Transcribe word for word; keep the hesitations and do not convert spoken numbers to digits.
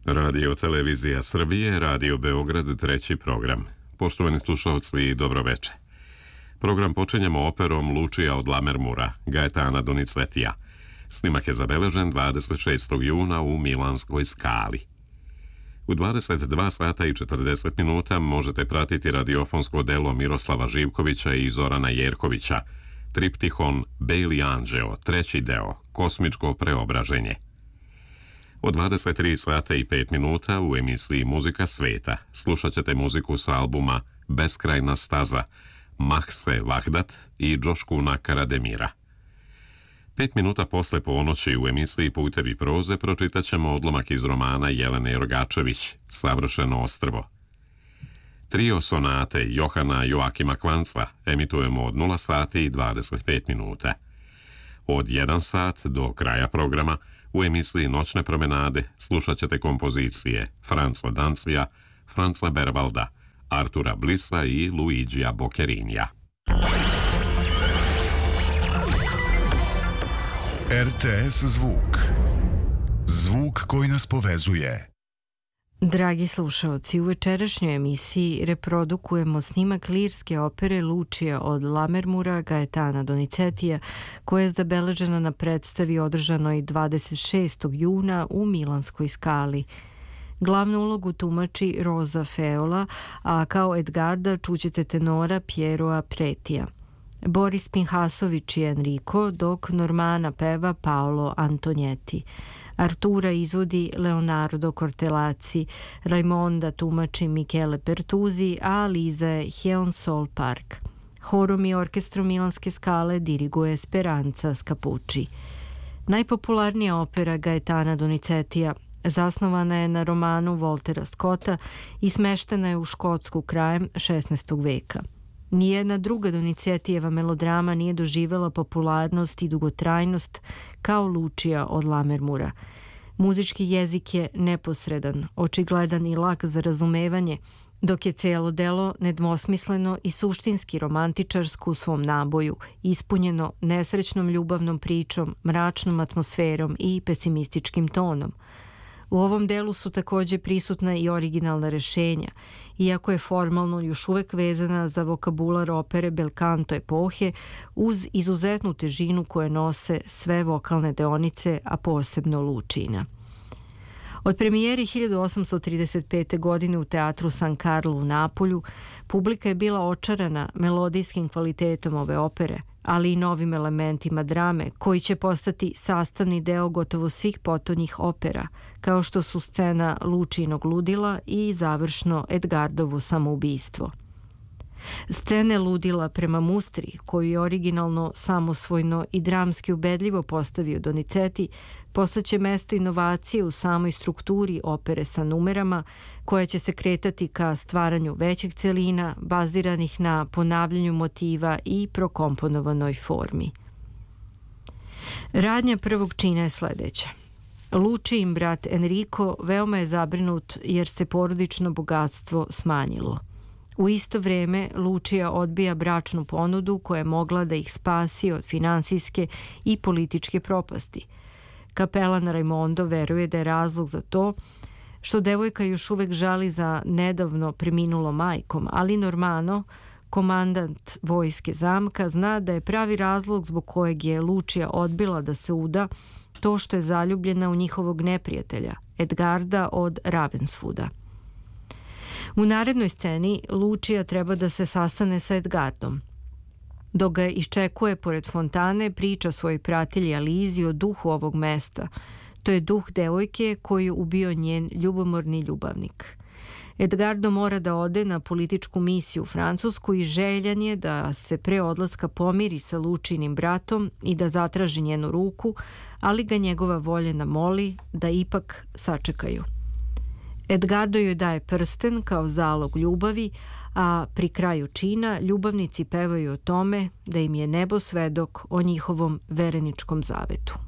Radio Televizija Srbije, Radio Beograd, treći program. Poštovani slušalci, dobroveče. Program počinjemo operom Lučija od Lamermura, Gaetana Donizetija. Snimak je zabeležen dvadeset šestog juna u Milanskoj Skali. U dvadeset dva sata i četrdeset minuta možete pratiti radiofonsko delo Miroslava Živkovića i Zorana Jerkovića, triptihon Beli Anđeo, treći deo, Kosmičko preobraženje. Od dvadeset tri sata i pet minuta u emisiji Muzika sveta slušat ćete muziku sa albuma Beskrajna staza, Mahse Vahdat i Džoškuna Karademira. Pet minuta posle ponoći u emisiji Putevi proze pročitat ćemo odlomak iz romana Jelene Jorgačević, Savršeno ostrvo. Trio sonate Johana Joakima Kvanca emitujemo od nula sati i dvadeset pet minuta. Od jedan sat do kraja programa u emisiji Noćne promenade slušat ćete kompozicije Franca Danclija, Franca Bervalda, Artura Blisa i Luigija Bocherinija. R T S Zvuk. Zvuk koji nas povezuje. Dragi slušaoci, u večerašnjoj emisiji reprodukujemo snimak lirske opere Lučija od Lamermura Gaetana Donizetija, koja je zabeležena na predstavi održanoj dvadeset šestog juna u Milanskoj Skali. Glavnu ulogu tumači Rosa Feola, a kao Edgarda čućete tenora Pieroa Pretija. Boris Pinhasović je Enrico, dok Normana peva Paolo Antonieti. Artura izvodi Leonardo Cortellazzi, Raimonda tumači Michele Pertusi, a Liza je Hyeon Sol Park. Horom i orkestrom Milanske Skale diriguje Speranza Scapucci. Najpopularnija opera Gaetana Donizetija zasnovana je na romanu Waltera Scotta i smeštena je u Škotsku krajem šesnaestog veka. Nijedna druga Donizetijeva melodrama nije doživjela popularnost i dugotrajnost kao Lučija od Lamermura. Muzički jezik je neposredan, očigledan i lak za razumevanje, dok je cijelo delo nedvosmisleno i suštinski romantičarsko u svom naboju, ispunjeno nesrećnom ljubavnom pričom, mračnom atmosferom i pesimističkim tonom. U ovom delu su također prisutna i originalna rešenja, iako je formalno još uvek vezana za vokabular opere belcanto epohe uz izuzetnu težinu koje nose sve vokalne deonice, a posebno Lučina. Od premijeri hiljadu osamsto trideset pete. godine u teatru San Carlo u Napolju, publika je bila očarana melodijskim kvalitetom ove opere, ali i novim elementima drame, koji će postati sastavni deo gotovo svih potonjih opera, kao što su scena Lučijinog ludila i završno Edgardovo samoubistvo. Scene ludila prema Mustri, koju je originalno samosvojno i dramski ubedljivo postavio Donizetti, postaće mesto inovacije u samoj strukturi opere sa numerama, koja će se kretati ka stvaranju većih celina, baziranih na ponavljanju motiva i prokomponovanoj formi. Radnja prvog čina je sledeća. Lučijin brat Enrico veoma je zabrinut jer se porodično bogatstvo smanjilo. U isto vrijeme Lučija odbija bračnu ponudu koja je mogla da ih spasi od finansijske i političke propasti. Kapelan Raimondo veruje da je razlog za to što devojka još uvek žali za nedavno preminulom majkom, ali Normano, komandant vojske zamka, zna da je pravi razlog zbog kojeg je Lučija odbila da se uda to što je zaljubljena u njihovog neprijatelja, Edgarda od Ravenswooda. U narednoj sceni Lučija treba da se sastane sa Edgardom. Dok ga iščekuje pored fontane, priča svoj pratilji Alizi o duhu ovog mesta. To je duh devojke koju ubio njen ljubomorni ljubavnik. Edgardo mora da ode na političku misiju u Francusku i željan je da se pre odlaska pomiri sa Lučijinim bratom i da zatraži njenu ruku, ali ga njegova voljena moli da ipak sačekaju. Edgardo joj daje prsten kao zalog ljubavi, a pri kraju čina ljubavnici pevaju o tome da im je nebo svedok o njihovom vereničkom zavetu.